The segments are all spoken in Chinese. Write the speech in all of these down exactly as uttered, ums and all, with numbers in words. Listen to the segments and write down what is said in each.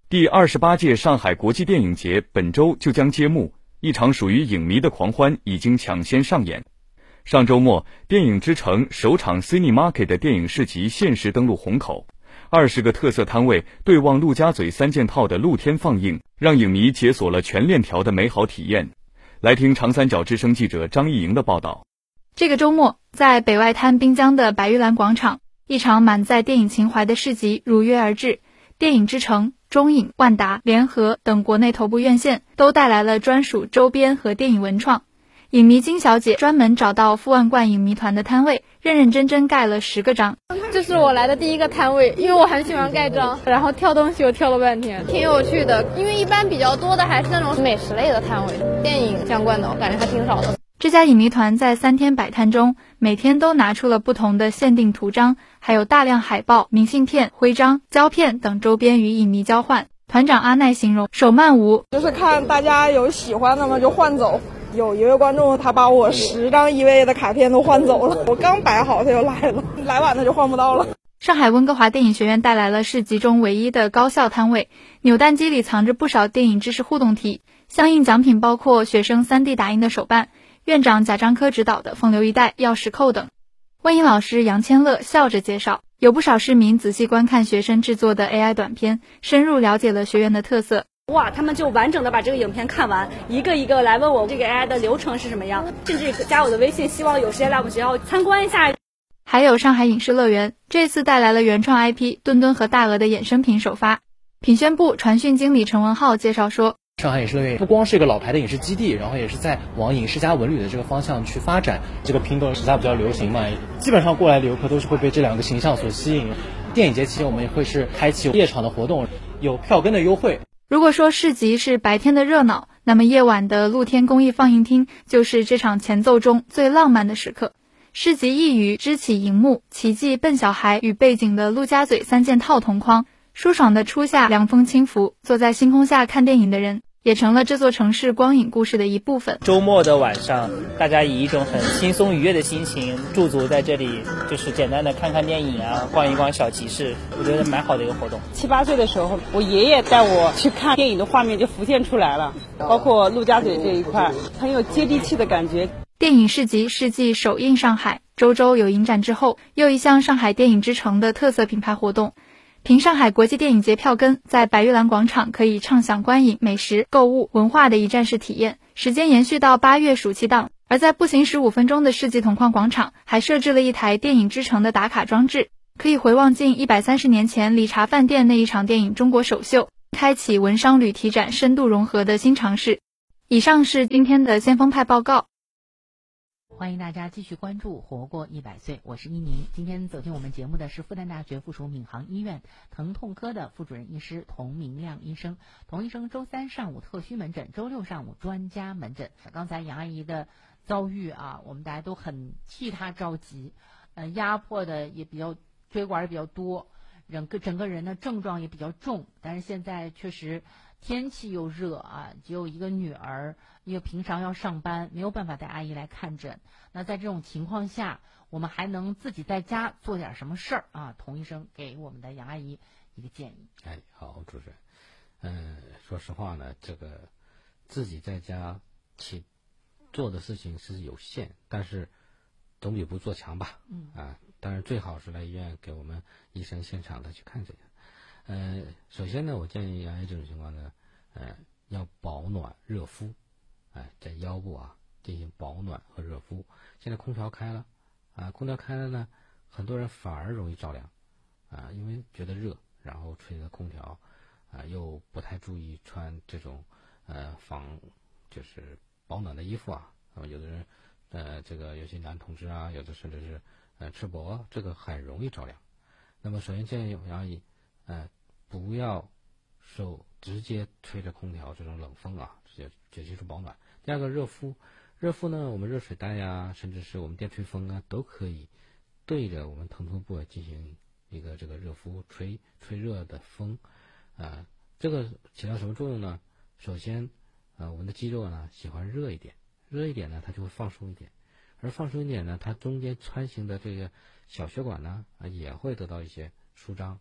第二十八届上海国际电影节本周就将揭幕，一场属于影迷的狂欢已经抢先上演。上周末，电影之城首场 Cinemarket 的电影市集限时登陆虹口，二十个特色摊位对望陆家嘴三件套的露天放映，让影迷解锁了全链条的美好体验。来听长三角之声记者张艺莹的报道。 这个周末，在北外滩滨江的白玉兰广场，一场满载电影情怀的市集如约而至。电影之城、中影、万达、联合等国内头部院线都带来了专属周边和电影文创。影迷金小姐专门找到富万冠影迷团的摊位，认认真真盖了十个章。 这是我来的第一个摊位，因为我很喜欢盖章，然后挑东西我挑了半天，挺有趣的。因为一般比较多的还是那种美食类的摊位，电影相关的我感觉还挺少的。 这家影迷团在三天摆摊中，每天都拿出了不同的限定图章，还有大量海报、明信片、徽章、胶片等周边与影迷交换。团长阿奈形容手慢无， 就是看大家有喜欢的嘛就换走。有一位观众他把我十张一位的卡片都换走了，我刚摆好他就来了，来晚他就换不到了。 上海温哥华电影学院带来了市集中唯一的高校摊位，扭蛋机里藏着不少电影知识互动题，相应奖品包括学生 三 D 打印的手办，院长贾樟柯执导的风流一代、钥匙扣等。魏英老师杨千乐笑着介绍，有不少市民仔细观看学生制作的 A I 短片，深入了解了学院的特色。 哇，他们就完整的把这个影片看完，一个一个来问我这个 A I 的流程是什么样，甚至加我的微信，希望有时间来我们学校参观一下。 还有上海影视乐园这次带来了原创 I P 墩墩和大鹅的衍生品首发。品宣部传讯经理陈文浩介绍说， 上海影视乐园不光是一个老牌的影视基地，然后也是在往影视加文旅的这个方向去发展。这个拼豆实在比较流行嘛，基本上过来的游客都是会被这两个形象所吸引。电影节期间我们也会是开启夜场的活动，有票根的优惠。 如果说市集是白天的热闹，那么夜晚的露天公益放映厅就是这场前奏中最浪漫的时刻。市集一语支起荧幕，奇迹笨小孩与背景的陆家嘴三件套同框，舒爽的初夏凉风轻拂，坐在星空下看电影的人也成了这座城市光影故事的一部分。 周末的晚上，大家以一种很轻松愉悦的心情驻足在这里，就是简单的看看电影啊，逛一逛小集市，我觉得蛮好的一个活动。 七八岁的时候，我爷爷带我去看电影的画面就浮现出来了，包括陆家嘴这一块，很有接地气的感觉。 电影市集世纪首映上海，周周有影展之后，又一项上海电影之城的特色品牌活动。凭上海国际电影节票根，在白玉兰广场可以畅享观影、美食、购物、文化的一站式体验，时间延续到八月暑期档。而在步行十五分钟的世纪同框广场，还设置了一台电影之城的打卡装置，可以回望近一百三十年前理查饭店那一场电影中国首秀，开启文商旅体展深度融合的新尝试。以上是今天的先锋派报告。 欢迎大家继续关注活过一百岁，我是依宁。今天走进我们节目的是复旦大学附属闵行医院疼痛科的副主任医师童明亮医生。童医生周三上午特需门诊，周六上午专家门诊。刚才杨阿姨的遭遇啊，我们大家都很替她着急，呃，压迫的也比较椎管也比较多，整个整个人的症状也比较重。但是现在确实天气又热啊，只有一个女儿，因为平常要上班，没有办法带阿姨来看诊。那在这种情况下，我们还能自己在家做点什么事儿啊？童医生给我们的杨阿姨一个建议。 哎，好，主持人，嗯、呃，说实话呢，这个自己在家去做的事情是有限，但是总比不做强吧。嗯啊，当然最好是来医院给我们医生现场的去看诊。呃，首先呢，我建议杨阿姨这种情况呢，呃，要保暖热敷，哎、呃，在腰部啊进行保暖和热敷。现在空调开了，啊，空调开了呢，很多人反而容易着凉，啊，因为觉得热，然后吹着空调，啊，又不太注意穿这种呃防就是保暖的衣服啊，那么有的人呃这个有些男同志啊，有的甚至是呃赤膊，这个很容易着凉。那么首先建议杨阿姨，呃，不要受直接吹着空调这种冷风啊，直接直接去保暖。第二个热敷。热敷呢，我们热水袋呀，甚至是我们电吹风啊，都可以对着我们疼痛部位进行一个这个热敷，吹吹热的风，啊，这个起到什么作用呢？首先，呃，我们的肌肉呢喜欢热一点，热一点呢，它就会放松一点，而放松一点呢，它中间穿行的这个小血管呢，啊，也会得到一些舒张，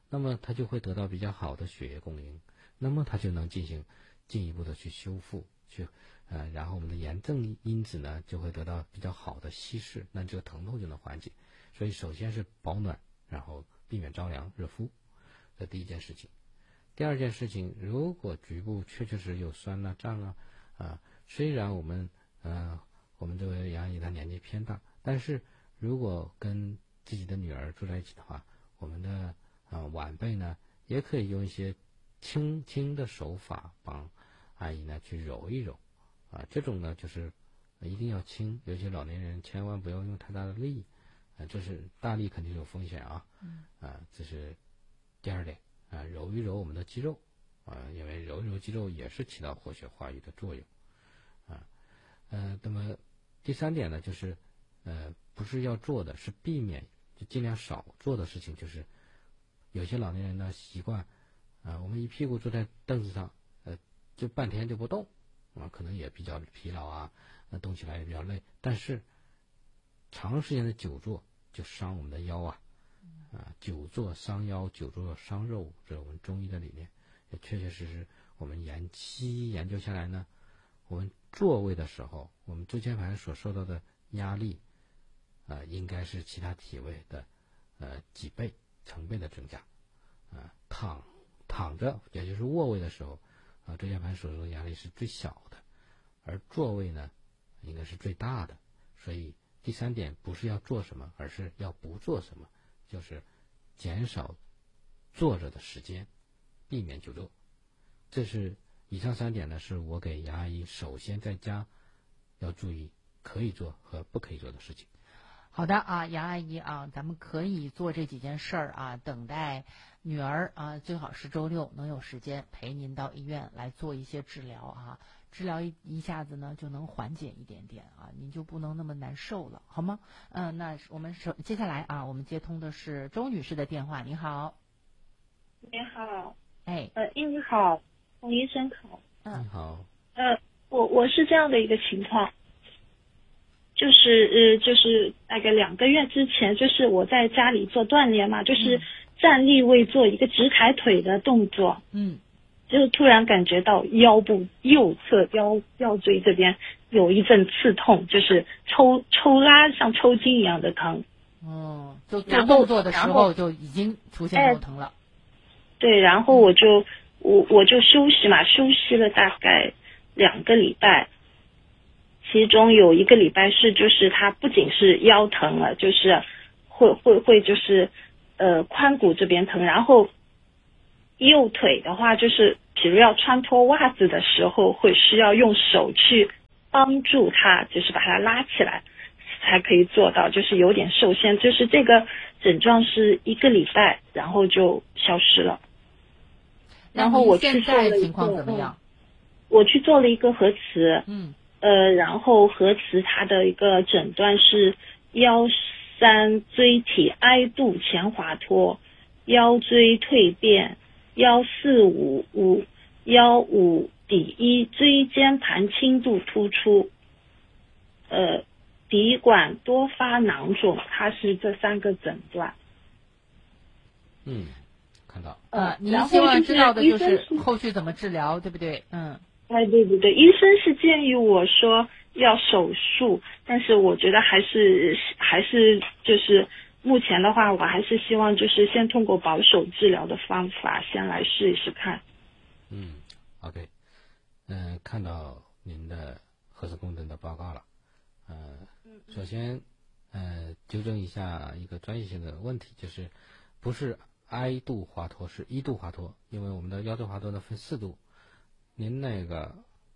那么它就会得到比较好的血液供应，那么它就能进行进一步的去修复，去呃，然后我们的炎症因子呢就会得到比较好的稀释，那这个疼痛就能缓解。所以首先是保暖，然后避免着凉热敷，这第一件事情。第二件事情，如果局部确确实有酸啊胀啊啊，虽然我们呃我们这位杨阿姨她年纪偏大，但是如果跟自己的女儿住在一起的话，我们的啊、呃、晚辈呢也可以用一些轻轻的手法帮阿姨呢去揉一揉啊，这种呢就是一定要轻，有些老年人千万不要用太大的力啊，这是大力肯定有风险啊，啊，这是第二点啊，揉一揉我们的肌肉啊，因为揉一揉肌肉也是起到活血化瘀的作用啊，呃，那么第三点呢，就是呃，不是要做的，是避免就尽量少做的事情，就是有些老年人呢习惯啊，我们一屁股坐在凳子上，呃，就半天就不动啊，可能也比较疲劳啊，那动起来也比较累，但是长时间的久坐就伤我们的腰啊，啊，久坐伤腰，久坐伤肉，这是我们中医的理念，也确确实实我们研西医研究下来呢，我们坐位的时候，我们椎间盘所受到的压力，呃，应该是其他体位的呃几倍、成倍的增加，啊，躺躺着也就是卧位的时候，啊，椎间盘所受的压力是最小的，而坐位呢，应该是最大的，所以第三点不是要做什么，而是要不做什么，就是减少坐着的时间，避免久坐。这是以上三点呢，是我给杨阿姨首先在家要注意可以做和不可以做的事情。 好的啊，杨阿姨啊，咱们可以做这几件事儿啊，等待女儿啊，最好是周六能有时间陪您到医院来做一些治疗啊，治疗一一下子呢就能缓解一点点啊，您就不能那么难受了，好吗？嗯，那我们首接下来啊，我们接通的是周女士的电话，你好。 你好， 哎， 呃，你好，洪医生好。 嗯， 你好。 呃，我我是这样的一个情况。就是呃，就是大概两个月之前，就是我在家里做锻炼嘛，就是站立位做一个直抬腿的动作， 嗯， 就突然感觉到腰部右侧腰腰椎这边有一阵刺痛，就是抽抽拉像抽筋一样的疼。 哦，就做动作的时候就已经出现这种疼了。 哎、对，然后我就我我就休息嘛，休息了大概两个礼拜。其中有一个礼拜是，就是它不仅是腰疼了，就是会会会就是呃髋骨这边疼，然后右腿的话，就是比如要穿脱袜子的时候，会需要用手去帮助它，就是把它拉起来，才可以做到，就是有点受限。就是这个症状是一个礼拜，然后就消失了。然后我去做了一个， 情况怎么样？ 我去做了一个核磁， 嗯。 呃，然后核磁它的一个诊断是腰三椎体 I 度前滑脱，腰椎蜕变，腰四五五，腰五底一椎间盘轻度突出，呃，骶管多发囊肿，它是这三个诊断。 嗯，看到。 呃，您希望知道的就是后续怎么治疗，对不对？嗯。 哎，对对对，医生是建议我说要手术，但是我觉得还是还是就是目前的话，我还是希望就是先通过保守治疗的方法先来试一试看。 嗯 ，OK， 嗯、呃，看到您的核磁共振的报告了，呃，首先呃纠正一下一个专业性的问题，就是不是 I 度滑脱，是一度滑脱，因为我们的腰椎滑脱呢分四度。您那个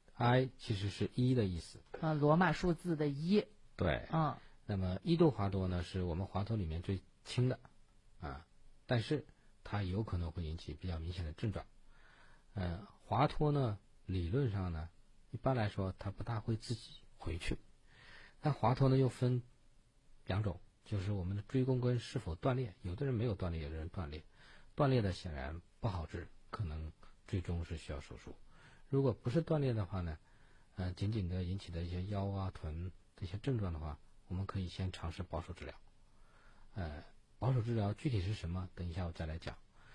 I 其实是一的意思， 啊，罗马数字的一。 对， 嗯， 那么一度滑脱呢是我们滑脱里面最轻的，啊，但是它有可能会引起比较明显的症状。呃，滑脱呢，理论上呢，一般来说它不大会自己回去。但滑脱呢又分两种，就是我们的椎弓根是否断裂，有的人没有断裂，有的人断裂，断裂的显然不好治，可能最终是需要手术。如果不是断裂的话呢，呃，仅仅的引起的一些腰啊、臀这些症状的话，我们可以先尝试保守治疗。呃，保守治疗具体是什么？等一下我再来讲。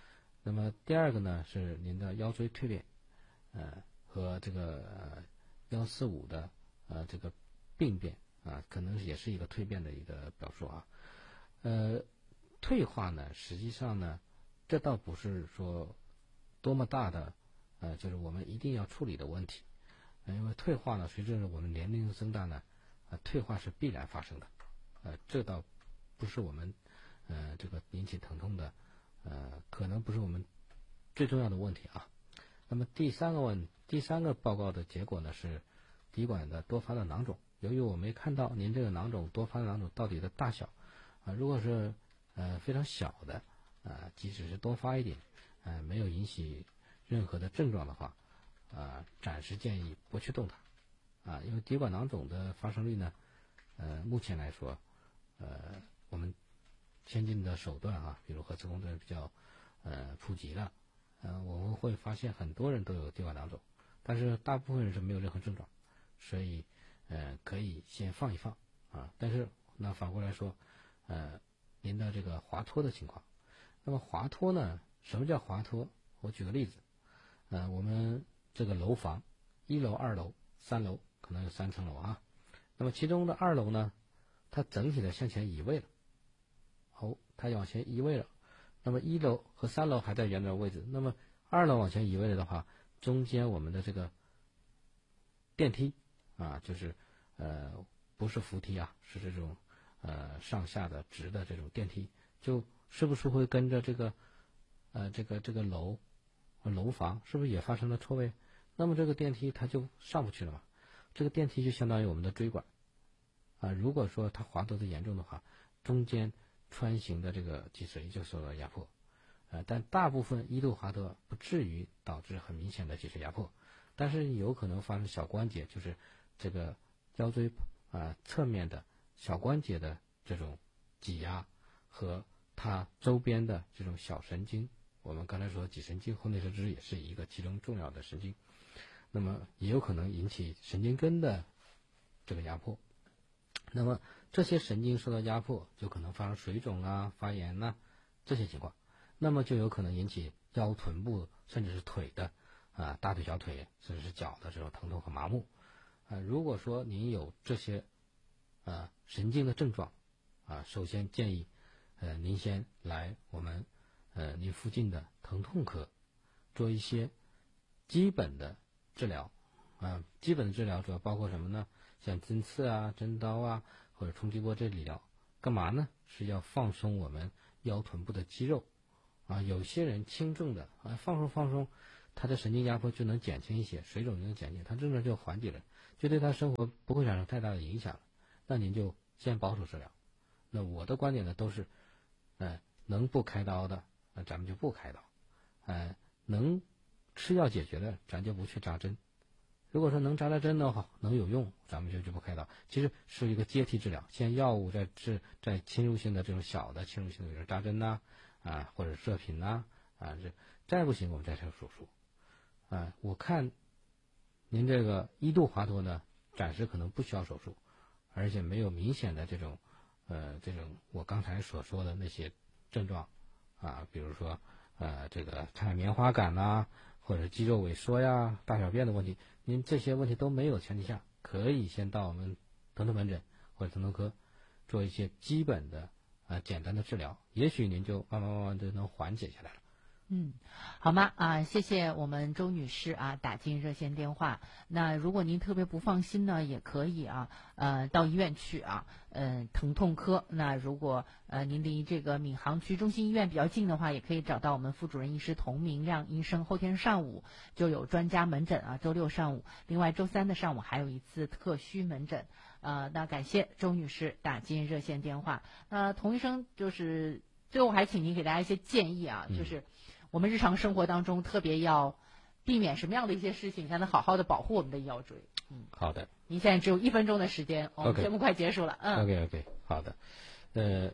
那么第二个呢是您的腰椎蜕变，呃和这个呃幺四五的呃这个病变啊，可能也是一个蜕变的一个表述啊。呃，退化呢，实际上呢，这倒不是说多么大的呃，就是我们一定要处理的问题，呃、因为退化呢，随着我们年龄增大呢，呃，退化是必然发生的，呃，这倒不是我们呃这个引起疼痛的，呃，可能不是我们最重要的问题啊。那么第三个问，第三个报告的结果呢是底管的多发的囊肿。由于我没看到您这个囊肿多发的囊肿到底的大小，啊、呃，如果是呃非常小的，啊、呃，即使是多发一点，呃，没有引起任何的症状的话，啊、呃，暂时建议不去动它，啊，因为底管囊肿的发生率呢，呃，目前来说，呃，我们先进的手段啊，比如核磁共振比较呃普及了。呃，我们会发现很多人都有底管囊肿，但是大部分人是没有任何症状，所以呃可以先放一放啊。但是那反过来说，呃，您的这个滑脱的情况，那么滑脱呢，什么叫滑脱？我举个例子，呃，我们这个楼房，一楼、二楼、三楼，可能有三层楼啊。那么其中的二楼呢，它整体的向前移位了，哦，它往前移位了。那么一楼和三楼还在原来的位置，那么二楼往前移位了的话，中间我们的这个电梯啊，就是呃不是扶梯啊，是这种呃上下的直的这种电梯，就是不是会跟着这个呃这个这个楼楼房是不是也发生了错位？那么这个电梯它就上不去了嘛？这个电梯就相当于我们的椎管啊，如果说它滑脱的严重的话，中间穿行的这个脊髓就受到压迫，呃，但大部分一度滑脱不至于导致很明显的脊髓压迫，但是有可能发生小关节，就是这个腰椎啊、呃、侧面的小关节的这种挤压和它周边的这种小神经，我们刚才说脊神经后内侧支也是一个其中重要的神经，那么也有可能引起神经根的这个压迫。那么这些神经受到压迫，就可能发生水肿啊、发炎呐、啊、这些情况，那么就有可能引起腰臀部甚至是腿的啊、大腿、小腿甚至是脚的这种疼痛和麻木。啊，如果说您有这些啊神经的症状啊，首先建议呃您先来我们呃您附近的疼痛科做一些基本的治疗。啊，基本的治疗主要包括什么呢？像针刺啊、针刀啊，或者冲击波这理疗，干嘛呢？是要放松我们腰臀部的肌肉。啊，有些人轻重的啊，放松放松，他的神经压迫就能减轻一些，水肿就能减轻，他症状就缓解了，就对他生活不会产生太大的影响了。那您就先保守治疗。那我的观点呢，都是，呃，能不开刀的，那咱们就不开刀，呃，能吃药解决的，咱就不去扎针。如果说能扎扎针的话，能有用，咱们就就不开刀。其实是一个阶梯治疗，先药物再治，再侵入性的这种小的侵入性的，比如扎针呐、啊，啊或者射频呐、啊，啊这再不行我们再做手术。啊，我看您这个一度滑脱呢，暂时可能不需要手术，而且没有明显的这种呃这种我刚才所说的那些症状啊，比如说呃这个产棉花感呐、啊。或者肌肉萎缩呀、大小便的问题，您这些问题都没有前提下，可以先到我们疼痛门诊或者疼痛科做一些基本的啊、呃、简单的治疗，也许您就慢慢慢慢就能缓解下来了。 嗯，好吗？啊，谢谢我们周女士啊打进热线电话。那如果您特别不放心呢，也可以啊，呃，到医院去啊，呃，疼痛科。那如果呃您离这个闵行区中心医院比较近的话，也可以找到我们副主任医师童明亮医生。后天上午就有专家门诊啊，周六上午，另外周三的上午还有一次特需门诊。呃，那感谢周女士打进热线电话。呃，童医生就是最后还请您给大家一些建议啊， 嗯、 就是。我们日常生活当中特别要避免什么样的一些事情，才能好好的保护我们的腰椎？嗯， 好的。 您现在只有一分钟的时间，我们节目快结束了。嗯 ，OK OK， 好的。呃，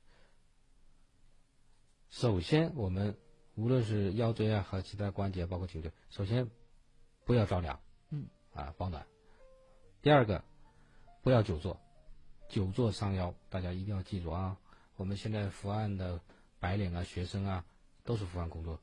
首先我们无论是腰椎啊和其他关节，包括颈椎，首先不要着凉， 嗯， 啊保暖。第二个，不要久坐，久坐伤腰，大家一定要记住啊。我们现在伏案的白领啊、学生啊。都是伏案工作，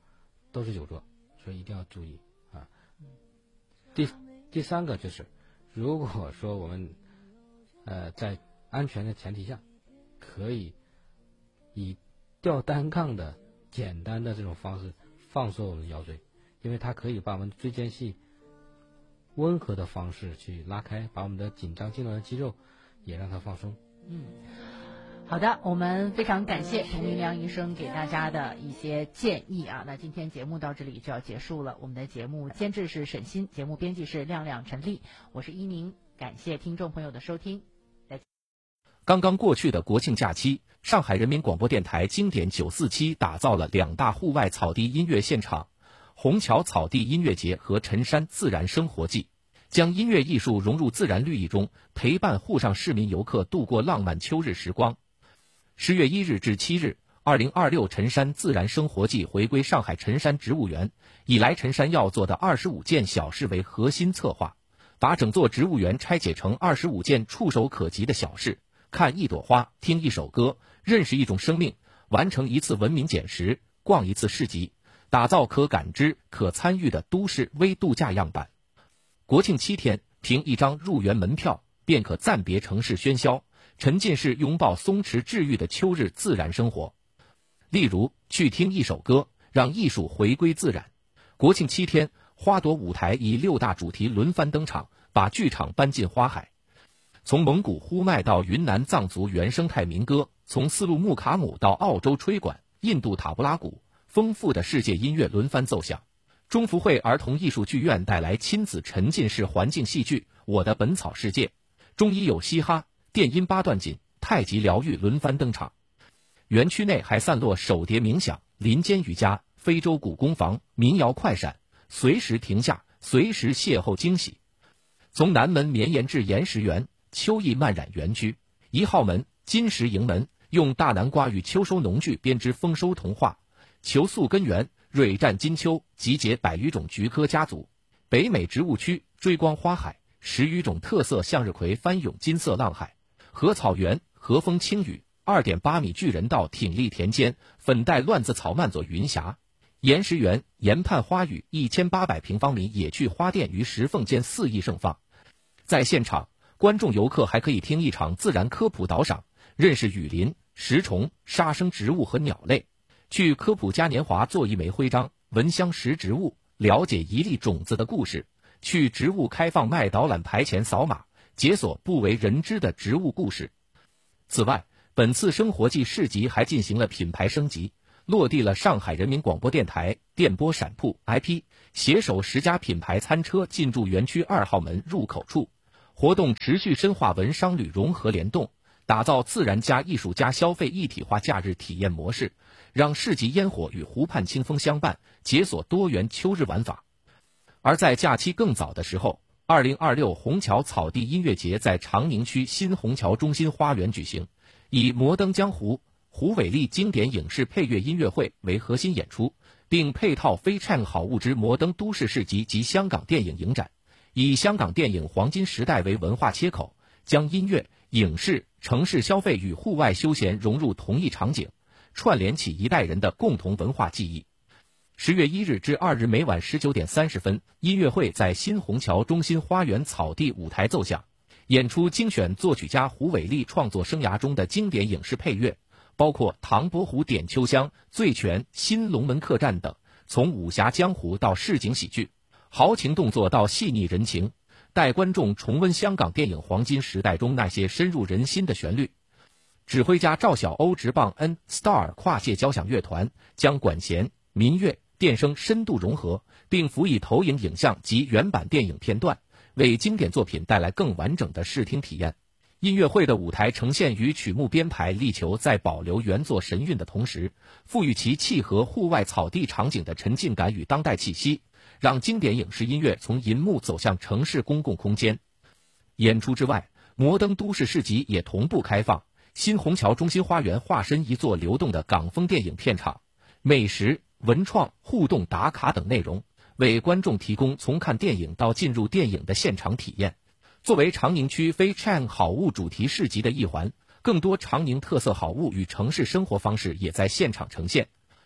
都是酒桌，所以一定要注意啊。第第三个就是，如果说我们呃在安全的前提下，可以以吊单杠的简单的这种方式放松我们的腰椎，因为它可以把我们椎间隙温和的方式去拉开，把我们的紧张痉挛的肌肉也让它放松。 嗯，好的，我们非常感谢童明亮医生给大家的一些建议啊。那今天节目到这里就要结束了，我们的节目监制是沈鑫，节目编辑是亮亮陈丽，我是一宁，感谢听众朋友的收听。 刚刚过去的国庆假期，上海人民广播电台经典九四七打造了两大户外草地音乐现场，虹桥草地音乐节和陈山自然生活季，将音乐艺术融入自然绿意中，陪伴沪上市民游客度过浪漫秋日时光。十月一日至七日，二零二六陈山自然生活季回归上海陈山植物园，以来陈山要做的二十五件小事为核心策划，把整座植物园拆解成二十五件触手可及的小事。看一朵花，听一首歌，认识一种生命，完成一次文明捡拾，逛一次市集，打造可感知、可参与的都市微度假样板。国庆七天，凭一张入园门票，便可暂别城市喧嚣，沉浸式拥抱松弛治愈的秋日自然生活。例如，去听一首歌，让艺术回归自然。国庆七天，花朵舞台以六大主题轮番登场，把剧场搬进花海。从蒙古呼麦到云南藏族原生态民歌，从丝路木卡姆到澳洲吹管、印度塔布拉鼓，丰富的世界音乐轮番奏响。中福会儿童艺术剧院带来亲子沉浸式环境戏剧《我的本草世界》，中医有嘻哈、电音八段锦、太极疗愈轮番登场。园区内还散落手碟冥想、林间瑜伽、非洲古工房、民谣快闪，随时停下，随时邂逅惊喜。从南门绵延至岩石园、秋意漫染园区，一号门、金石营门用大南瓜与秋收农具编织丰收童话，球宿根源、蕊战金秋集结百余种菊科家族，北美植物区追光花海，十余种特色向日葵翻涌金色浪海，禾草园和风轻雨，二点八米巨人道挺立田间，粉黛乱子草漫作云霞，岩石园岩畔花语一千八百平方米野趣花店于石缝间肆意盛放。在现场，观众游客还可以听一场自然科普导赏，认识雨林、食虫、杀生植物和鸟类，去科普嘉年华做一枚徽章，闻香识植物，了解一粒种子的故事，去植物开放麦导览牌前扫码，解锁不为人知的植物故事。此外，本次生活季市集还进行了品牌升级，落地了上海人民广播电台电波闪铺 I P， 携手十家品牌餐车进驻园区二号门入口处。活动持续深化文商旅融合联动，打造自然加艺术加消费一体化假日体验模式，让市集烟火与湖畔清风相伴，解锁多元秋日玩法。而在假期更早的时候，二零二六虹桥草地音乐节在长宁区新虹桥中心花园举行，以摩登江湖、胡伟立经典影视配乐音乐会为核心演出，并配套非唱好物之摩登都市市集及香港电影影展，以香港电影黄金时代为文化切口，将音乐、影视、城市消费与户外休闲融入同一场景，串联起一代人的共同文化记忆。十月一日至二日每晚十九点三十分，音乐会在新虹桥中心花园草地舞台奏响，演出精选作曲家胡伟立创作生涯中的经典影视配乐，包括《唐伯虎点秋香》《醉拳》《新龙门客栈》等，从武侠江湖到市井喜剧，豪情动作到细腻人情，带观众重温香港电影黄金时代中那些深入人心的旋律。指挥家赵小欧执棒 N Star 跨界交响乐团，将管弦、民乐、电声深度融合，并辅以投影影像及原版电影片段，为经典作品带来更完整的视听体验。音乐会的舞台呈现与曲目编排力求在保留原作神韵的同时，赋予其契合户外草地场景的沉浸感与当代气息，让经典影视音乐从银幕走向城市公共空间。演出之外，摩登都市市集也同步开放，新虹桥中心花园化身一座流动的港风电影片场，美食、文创、互动打卡等内容，为观众提供从看电影到进入电影的现场体验。作为长宁区非 Chang 好物主题市集的一环，更多长宁特色好物与城市生活方式也在现场呈现。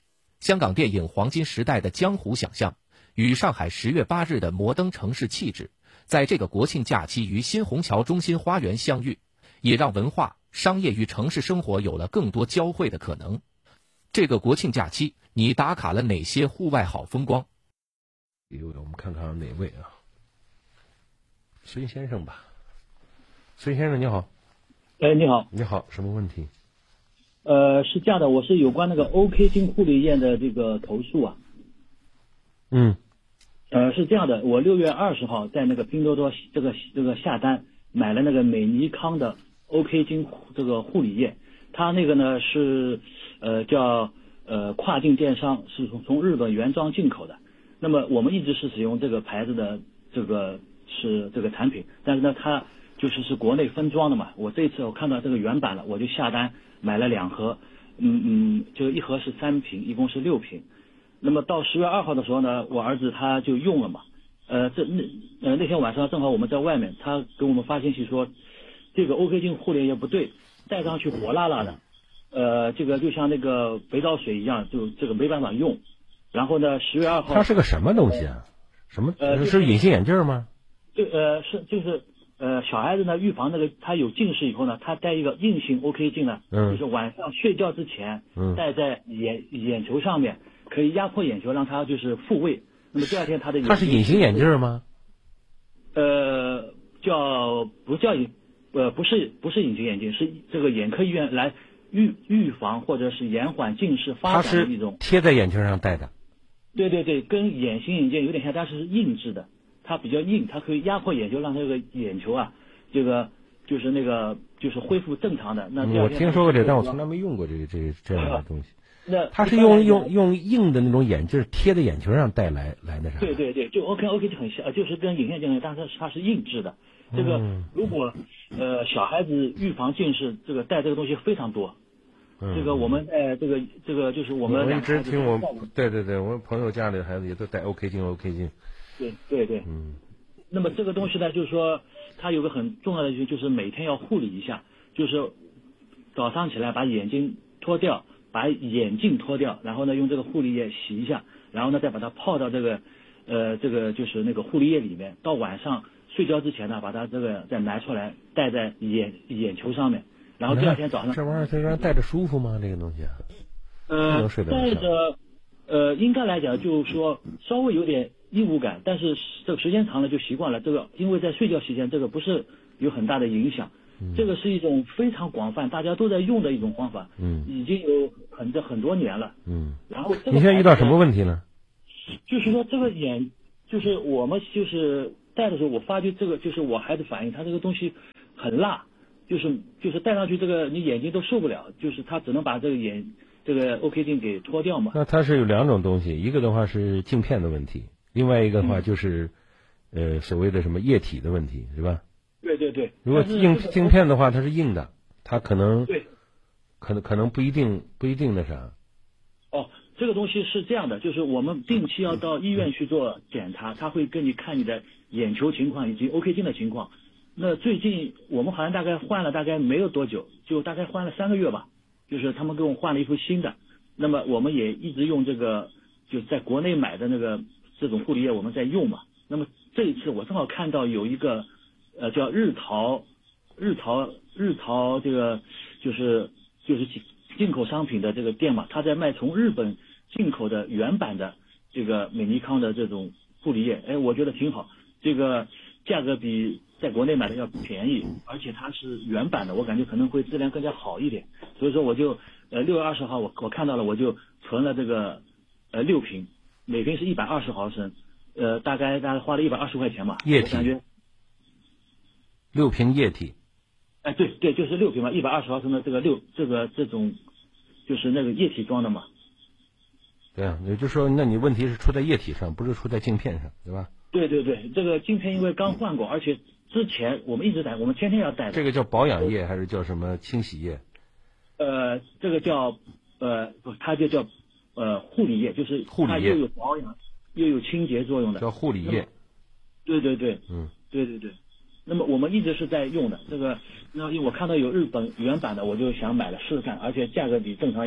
香港电影黄金时代的江湖想象，与上海十月八日的摩登城市气质，在这个国庆假期于新虹桥中心花园相遇，也让文化、商业与城市生活有了更多交汇的可能。这个国庆假期，你打卡了哪些户外好风光？ 我们看看哪位啊？孙先生吧。孙先生你好。 哎，你好。 你好，什么问题？ 呃，是这样的，我是有关那个 OK 金护理液的这个投诉啊。 嗯。 呃，是这样的，我六月二十号在那个拼多多这个这个下单买了那个美尼康的 OK 金这个护理液，它那个呢是呃叫呃跨境电商，是从从日本原装进口的。那么我们一直是使用这个牌子的这个是这个产品，但是呢它就是是国内分装的嘛。我这一次我看到这个原版了，我就下单买了两盒，嗯嗯，就一盒是三瓶，一共是六瓶。那么到十月二号的时候呢，我儿子他就用了嘛，呃这那呃那天晚上正好我们在外面，他给我们发信息说，这个 OK 金护理液不对，戴上去火辣辣的，呃这个就像那个肥皂水一样，就这个没办法用。然后呢，十月二号， 它是个什么东西啊？什么？呃，是隐形眼镜吗？ 对，呃，是就是呃，小孩子呢，预防那个他有近视以后呢，他戴一个硬性 OK 镜呢，嗯，就是晚上睡觉之前，嗯，戴在眼眼球上面，可以压迫眼球，让他就是复位。那么第二天他的眼它是隐形眼镜吗？ 呃，叫不叫隐？呃，不是不是隐形眼镜，是这个眼科医院来预预防或者是延缓近视发展的一种。 贴在眼睛上戴的。 对对对，跟眼形眼镜有点像，但是是硬质的，它比较硬，它可以压迫眼球，让这个眼球啊，这个就是那个就是恢复正常的。那我听说过这，但我从来没用过这个这个这样的东西。 那它是用用用硬的那种眼镜贴在眼球上戴来来那啥。 对对对，就 OK OK 就很像，就是跟隐形眼镜，但是它是硬质的。这个如果呃小孩子预防近视，这个戴这个东西非常多。这个我们在这个这个就是我们我一直听我对对对，我朋友家里的孩子也都戴 OK 镜 OK 镜。 对对对， 嗯。 那么这个东西呢，就是说它有个很重要的就是每天要护理一下，就是早上起来把眼睛脱掉，把眼镜脱掉，然后呢用这个护理液洗一下，然后呢再把它泡到这个呃这个就是那个护理液里面，到晚上睡觉之前呢把它这个再拿出来戴在眼眼球上面。然后第二天早上， 这玩意儿这玩意儿戴着舒服吗？这个东西？ 呃，戴着，呃，应该来讲就是说稍微有点异物感，但是这个时间长了就习惯了。这个因为在睡觉期间，这个不是有很大的影响。嗯、这个是一种非常广泛，大家都在用的一种方法。嗯，已经有很多很多年了。 嗯， 然后你现在遇到什么问题呢？ 就是说这个眼，就是我们就是戴的时候，我发觉这个就是我孩子反映，他这个东西很辣。就是就是戴上去这个你眼睛都受不了，就是他只能把这个眼这个 OK 镜给脱掉嘛。 那它是有两种东西，一个的话是镜片的问题，另外一个的话就是、嗯、呃所谓的什么液体的问题，是吧？ 对对对。 如果镜镜片的话，它是硬的，它可能对， 可能可能不一定不一定那啥。 哦，这个东西是这样的，就是我们定期要到医院去做检查，他会跟你看你的眼球情况以及 OK 镜的情况。那最近我们好像大概换了大概没有多久，就大概换了三个月吧，就是他们给我换了一副新的。那么我们也一直用这个，就在国内买的那个这种护理液我们在用嘛。那么这一次我正好看到有一个呃叫日淘日淘日淘这个就是就是进口商品的这个店嘛，他在卖从日本进口的原版的这个美尼康的这种护理液，哎，我觉得挺好，这个价格比在国内买的要便宜，而且它是原版的，我感觉可能会质量更加好一点。所以说我就呃六月二十号我我看到了，我就存了这个呃六瓶，每瓶是一百二十毫升，呃大概大概花了一百二十块钱吧。 液体。 我感觉六瓶液体。 哎，对对，就是六瓶嘛，一百二十毫升的这个六这个这种就是那个液体装的嘛。 对啊，也就是说，那你问题是出在液体上，不是出在镜片上，对吧？ 对对对，这个镜片因为刚换过，而且之前我们一直戴，我们天天要戴的。 这个叫保养液还是叫什么清洗液？ 呃，这个叫呃不，它就叫呃护理液，就是它又有保养又有清洁作用的。 叫护理液。 对对对， 嗯， 对对对。那么我们一直是在用的这个，那因为我看到有日本原版的，我就想买了试试看，而且价格比正常要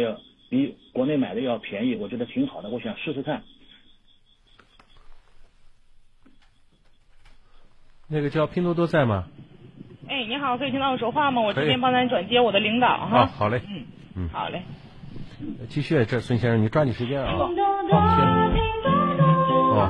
比国内买的要便宜，我觉得挺好的，我想试试看。 那个叫拼多多在吗？ 哎，你好，可以听到我说话吗？我可以这边帮咱转接我的领导哈。 啊，好嘞。 嗯嗯， 好嘞。 继续，这孙先生，你抓紧时间啊。好，哦，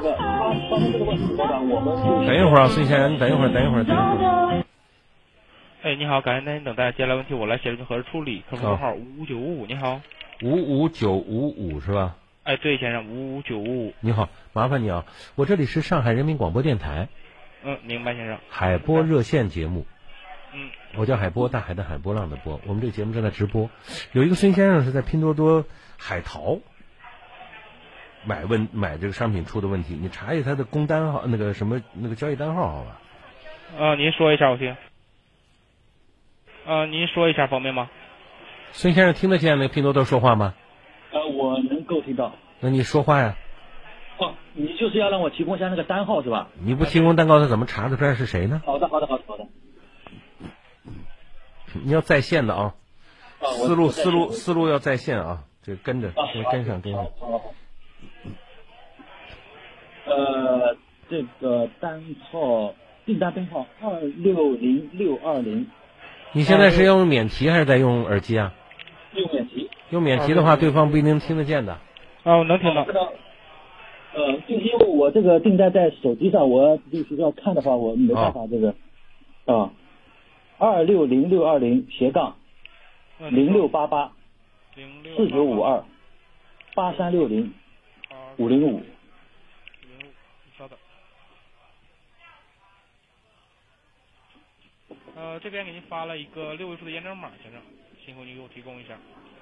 等一会儿啊，孙先生，你等一会儿，等一会儿，等一会儿。 哎，你好，感谢您等待，接下来问题我来协助您核实处理。客服拨号五五九五五，你好。 五五九五五是吧？ 哎，对，先生，五五九五五。 你好，麻烦你啊，我这里是上海人民广播电台。 嗯，明白，先生。 海波热线节目。 嗯。 我叫海波，大海的海，波浪的波。我们这个节目正在直播。有一个孙先生是在拼多多海淘买问买这个商品出的问题，你查一下他的工单号，那个什么那个交易单号，好吧？ 啊，您说一下我听。啊，您说一下方便吗？ 孙先生听得见那个拼多多说话吗？ 呃，我能够听到。 那你说话呀。 哦，你就是要让我提供一下那个单号是吧？ 你不提供单号，他怎么查得出来是谁呢？ 好的，好的，好的，好的。 你要在线的啊， 啊思路思路思路要在线啊，这跟着跟上跟上。 呃，这个单号订单编号二六零六二零。 你现在是用免提还是在用耳机啊？ 用免提。 用免提的话，对方不一定听得见的。 啊，我能听到。 呃，就是因为我这个订单在手机上，我就是要看的话，我没办法这个啊。二六零六二零斜杠零六八八四九五二八三六零五零五。 稍等。呃，这边给您发了一个六位数的验证码，先生，辛苦您给我提供一下。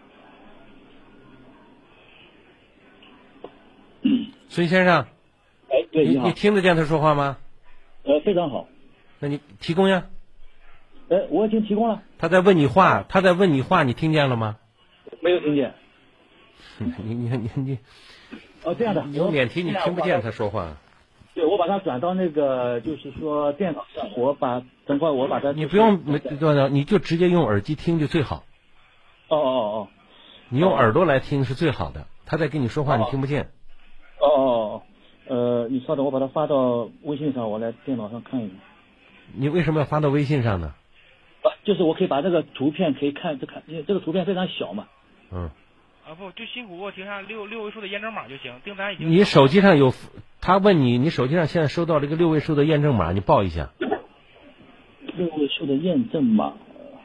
孙先生， 哎，对， 你你好。 你听得见他说话吗？ 呃，非常好。 那你提供呀。 哎，我已经提供了。 他在问你话，他在问你话，你听见了吗？ 没有听见。 你你你你。 哦，这样的。 你用免提你听不见他说话。 对，我把它转到那个，就是说电脑上，我把等会我把它。 你不用没对的，你就直接用耳机听就最好。 哦哦哦。 你用耳朵来听是最好的，他在跟你说话你听不见。 哦哦哦，呃，你稍等，我把它发到微信上，我来电脑上看一下。 你为什么要发到微信上呢？ 啊，就是我可以把这个图片可以看，这看，因为这个图片非常小嘛。 嗯。 啊不，就辛苦给我提上六六位数的验证码就行，订单已经。 你手机上有，他问你，你手机上现在收到了一个六位数的验证码，你报一下。 六位数的验证码，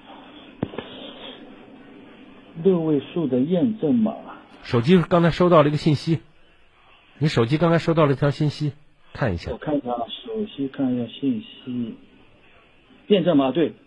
六位数的验证码。 手机刚才收到了一个信息，你手机刚才收到了一条信息，看一下。 我看一下，手机看一下信息。验证码对，